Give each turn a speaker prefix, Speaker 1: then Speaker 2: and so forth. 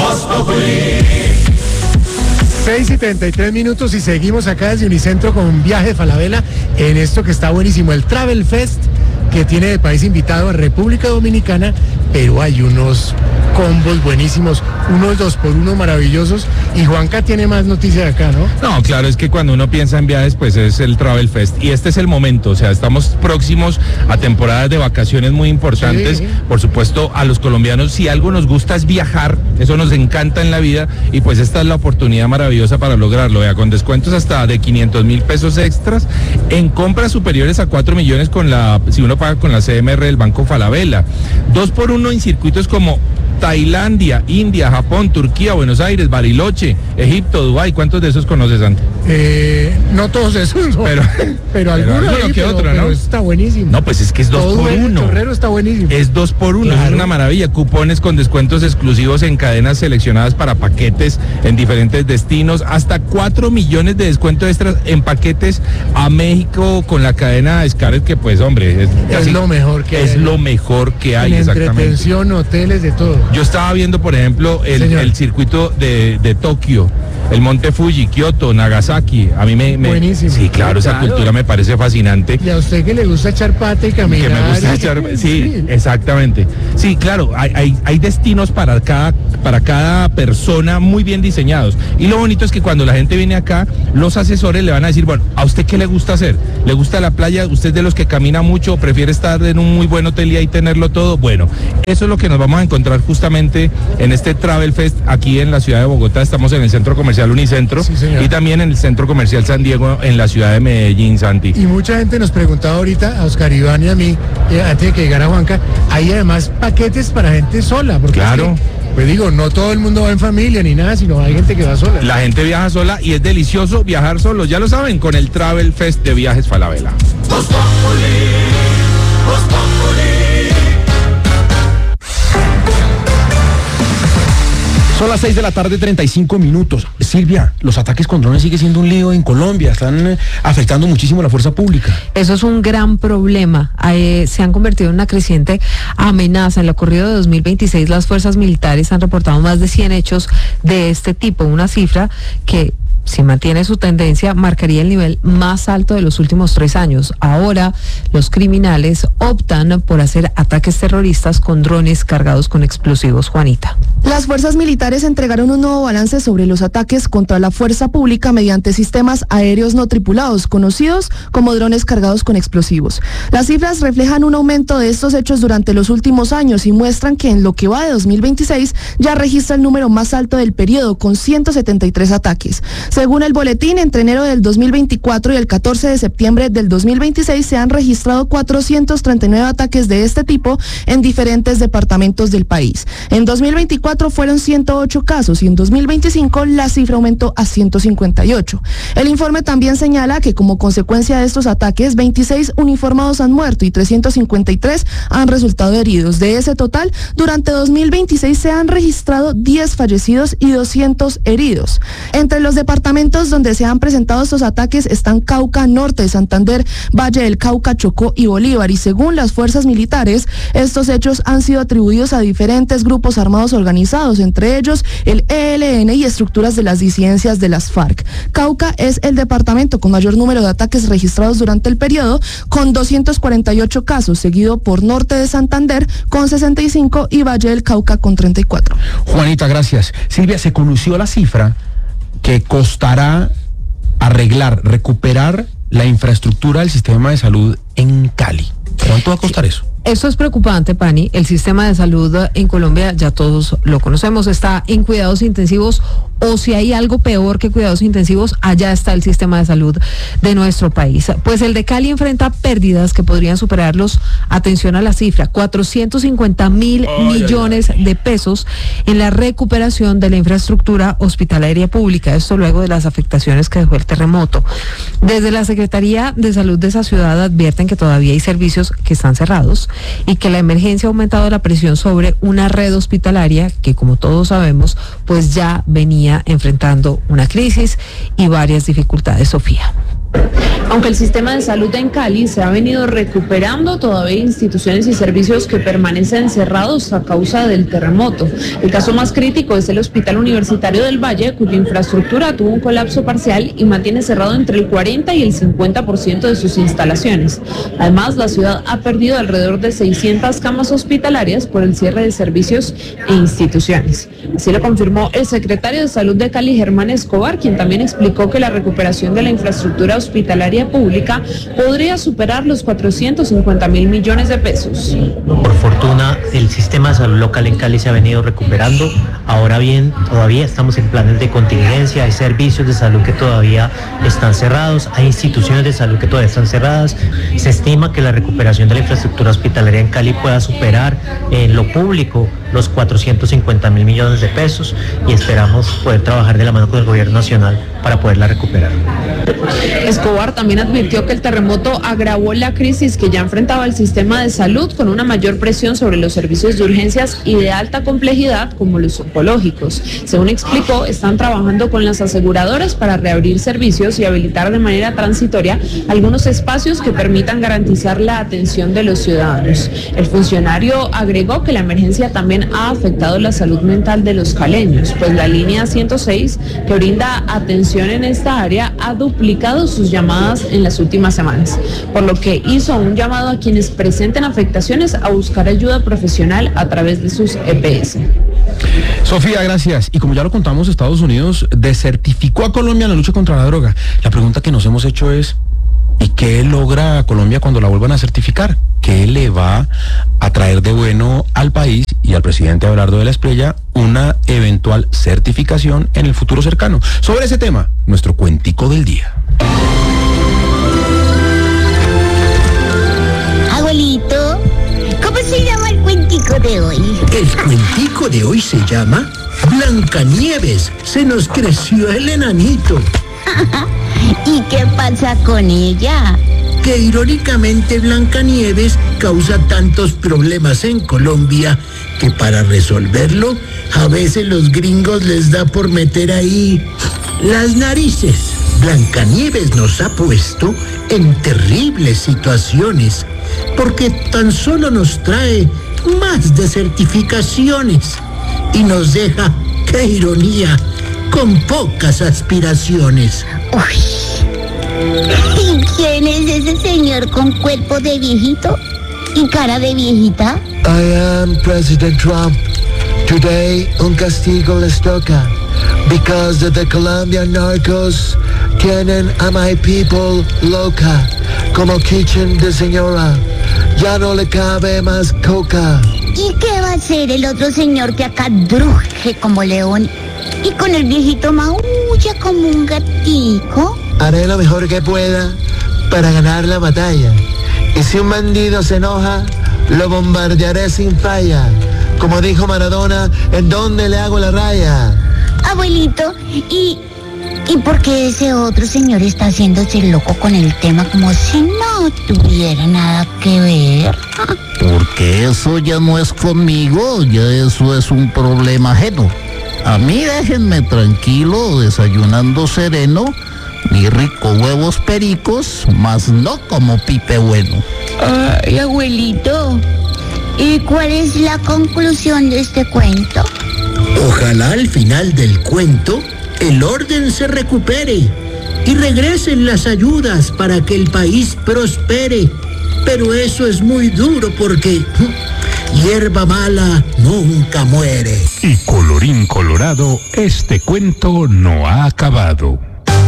Speaker 1: 6:33 y seguimos acá desde Unicentro con un viaje de Falabella en esto que está buenísimo, el Travel Fest, que tiene de país invitado a República Dominicana, pero hay unos combos buenísimos, unos 2x1 maravillosos, y Juanca tiene más noticias de acá, ¿no?
Speaker 2: No, claro, es que cuando uno piensa en viajes, pues es el Travel Fest, y este es el momento, o sea, estamos próximos a temporadas de vacaciones muy importantes. Sí. Por supuesto, a los colombianos, si algo nos gusta es viajar, eso nos encanta en la vida, y pues esta es la oportunidad maravillosa para lograrlo, vea, con descuentos hasta de 500,000 pesos extras, en compras superiores a 4 millones si uno paga con la CMR del Banco Falabella, 2x1 en circuitos como Tailandia, India, Japón, Turquía, Buenos Aires, Bariloche, Egipto, Dubái. ¿Cuántos de esos conoces, Santi?
Speaker 1: No todos esos, no. Pero alguno
Speaker 2: que otro, ¿no?
Speaker 1: Pero está buenísimo.
Speaker 2: No, pues es que es 2x1.
Speaker 1: El chorrero está buenísimo.
Speaker 2: Es 2x1, claro. Es una maravilla. Cupones con descuentos exclusivos en cadenas seleccionadas para paquetes en diferentes destinos. Hasta 4 millones de descuentos extras en paquetes a México con la cadena Scarlett, que pues, hombre,
Speaker 1: es lo mejor que hay.
Speaker 2: Es lo mejor que hay,
Speaker 1: en
Speaker 2: exactamente.
Speaker 1: Entretención, hoteles, de todo.
Speaker 2: Yo estaba viendo, por ejemplo, el circuito de Tokio, el Monte Fuji, Kioto, Nagasaki. A mí
Speaker 1: buenísimo.
Speaker 2: Sí, claro, esa cultura me parece fascinante.
Speaker 1: Y a usted que le gusta echar pata y caminar.
Speaker 2: Que me gusta echar, sí, exactamente. Sí, claro, hay destinos para cada persona muy bien diseñados. Y lo bonito es que cuando la gente viene acá, los asesores le van a decir, bueno, ¿a usted qué le gusta hacer? ¿Le gusta la playa? ¿Usted es de los que camina mucho o prefiere estar en un muy buen hotel y ahí tenerlo todo? Bueno, eso es lo que nos vamos a encontrar justamente en este Travel Fest aquí en la ciudad de Bogotá. Estamos en el Centro Comercial Unicentro, sí, y también en el Centro Comercial San Diego en la ciudad de Medellín, Santi.
Speaker 1: Y mucha gente nos preguntaba ahorita, a Oscar Iván y a mí, antes de que llegara Juanca, hay además paquetes para gente sola, porque
Speaker 2: claro.
Speaker 1: Pues digo, no todo el mundo va en familia ni nada, sino hay gente que va sola.
Speaker 2: La gente viaja sola y es delicioso viajar solo, ya lo saben, con el Travel Fest de Viajes Falabella.
Speaker 3: Son las 6:35 PM. Silvia, los ataques con drones sigue siendo un lío en Colombia, están afectando muchísimo a la fuerza pública.
Speaker 4: Eso es un gran problema. Se han convertido en una creciente amenaza. En el corrido de 2026, las fuerzas militares han reportado más de 100 hechos de este tipo, una cifra que, si mantiene su tendencia, marcaría el nivel más alto de los últimos 3 años. Ahora, los criminales optan por hacer ataques terroristas con drones cargados con explosivos. Juanita.
Speaker 5: Las fuerzas militares entregaron un nuevo balance sobre los ataques contra la fuerza pública mediante sistemas aéreos no tripulados, conocidos como drones cargados con explosivos. Las cifras reflejan un aumento de estos hechos durante los últimos años y muestran que en lo que va de 2026 ya registra el número más alto del periodo, con 173 ataques. Según el boletín, entre enero del 2024 y el 14 de septiembre del 2026 se han registrado 439 ataques de este tipo en diferentes departamentos del país. En 2024 fueron 108 casos y en 2025 la cifra aumentó a 158. El informe también señala que como consecuencia de estos ataques, 26 uniformados han muerto y 353 han resultado heridos. De ese total, durante 2026 se han registrado 10 fallecidos y 200 heridos. Entre los departamentos donde se han presentado estos ataques están Cauca, Norte, Santander, Valle del Cauca, Chocó y Bolívar, y según las fuerzas militares, estos hechos han sido atribuidos a diferentes grupos armados organizados, entre ellos el ELN y estructuras de las disidencias de las FARC. Cauca es el departamento con mayor número de ataques registrados durante el periodo, con 248 casos, seguido por Norte de Santander con 65 y Valle del Cauca con 34.
Speaker 3: Juanita, gracias. Silvia, se conoció la cifra que costará recuperar la infraestructura del sistema de salud en Cali. ¿Cuánto va a costar eso?
Speaker 4: Eso es preocupante, Pani. El sistema de salud en Colombia, ya todos lo conocemos, está en cuidados intensivos, o si hay algo peor que cuidados intensivos, allá está el sistema de salud de nuestro país. Pues el de Cali enfrenta pérdidas que podrían superarlos, atención a la cifra, 450,000 millones de pesos en la recuperación de la infraestructura hospitalaria pública. Esto luego de las afectaciones que dejó el terremoto. Desde la Secretaría de Salud de esa ciudad advierten que todavía hay servicios que están cerrados y que la emergencia ha aumentado la presión sobre una red hospitalaria que, como todos sabemos, pues ya venía enfrentando una crisis y varias dificultades. Sofía. Aunque el sistema de salud en Cali se ha venido recuperando, todavía hay instituciones y servicios que permanecen cerrados a causa del terremoto. El caso más crítico es el Hospital Universitario del Valle, cuya infraestructura tuvo un colapso parcial y mantiene cerrado entre el 40 y el 50% de sus instalaciones. Además, la ciudad ha perdido alrededor de 600 camas hospitalarias por el cierre de servicios e instituciones. Así lo confirmó el secretario de Salud de Cali, Germán Escobar, quien también explicó que la recuperación de la infraestructura hospitalaria pública podría superar los 450.000 millones de pesos.
Speaker 6: Por fortuna, el sistema de salud local en Cali se ha venido recuperando. Ahora bien, todavía estamos en planes de contingencia, hay servicios de salud que todavía están cerrados, hay instituciones de salud que todavía están cerradas. Se estima que la recuperación de la infraestructura hospitalaria en Cali pueda superar en lo público los 450.000 millones de pesos y esperamos poder trabajar de la mano con el gobierno nacional para poderla recuperar.
Speaker 4: Escobar también advirtió que el terremoto agravó la crisis que ya enfrentaba el sistema de salud, con una mayor presión sobre los servicios de urgencias y de alta complejidad como los oncológicos. Según explicó, están trabajando con las aseguradoras para reabrir servicios y habilitar de manera transitoria algunos espacios que permitan garantizar la atención de los ciudadanos. El funcionario agregó que la emergencia también ha afectado la salud mental de los caleños, pues la línea 106, que brinda atención en esta área, ha duplicado sus llamadas en las últimas semanas, por lo que hizo un llamado a quienes presenten afectaciones a buscar ayuda profesional a través de sus EPS.
Speaker 3: Sofía, gracias. Y como ya lo contamos, Estados Unidos desertificó a Colombia en la lucha contra la droga. La pregunta que nos hemos hecho es, ¿y qué logra Colombia cuando la vuelvan a certificar? ¿Qué le va a traer de bueno al país y al presidente Abelardo de la Espriella una eventual certificación en el futuro cercano? Sobre ese tema, nuestro cuentico del día.
Speaker 7: Abuelito, ¿cómo se llama el cuentico de hoy?
Speaker 8: El cuentico de hoy se llama Blancanieves. Se nos creció el enanito.
Speaker 7: ¿Y qué pasa con ella?
Speaker 8: Que irónicamente Blancanieves causa tantos problemas en Colombia que para resolverlo a veces los gringos les da por meter ahí las narices. Blancanieves nos ha puesto en terribles situaciones porque tan solo nos trae más desertificaciones y nos deja, qué ironía, con pocas aspiraciones.
Speaker 7: Uy. ¿Y quién es ese señor con cuerpo de viejito y cara de viejita?
Speaker 8: I am President Trump. Today un castigo les toca because the Colombian narcos tienen a my people loca como kitchen de señora. Ya no le cabe más coca.
Speaker 7: ¿Y qué va a hacer el otro señor que acá druje como león y con el viejito maulla como un gatico?
Speaker 8: Haré lo mejor que pueda para ganar la batalla. Y si un bandido se enoja, lo bombardearé sin falla. Como dijo Maradona, ¿en dónde le hago la raya?
Speaker 7: Abuelito, ¿y por qué ese otro señor está haciéndose loco con el tema como si no tuviera nada que ver?
Speaker 9: Porque eso ya no es conmigo, ya eso es un problema ajeno. A mí déjenme tranquilo, desayunando sereno, mi rico huevos pericos, más no como Pipe Bueno.
Speaker 7: Ay, abuelito, ¿y cuál es la conclusión de este cuento?
Speaker 8: Ojalá al final del cuento el orden se recupere y regresen las ayudas para que el país prospere. Pero eso es muy duro porque hierba mala nunca muere.
Speaker 10: Y colorín colorado, este cuento no ha acabado.